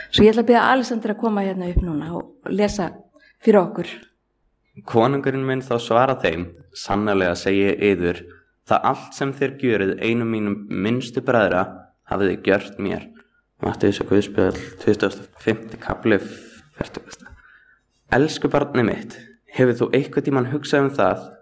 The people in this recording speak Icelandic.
Svo ég ætla að biðja Alexander að koma hérna upp núna og lesa fyrir okkur. Konungurinn minn þá svara þeim, sannarlega segi ég yður, það allt sem þér gjörið einum mínum minnstu bræðra hafið þið gjört mér. Matteus og Guðspjall, 25. kafli, 40. Elsku barnið mitt, hefur þú eitthvað tímann hugsað það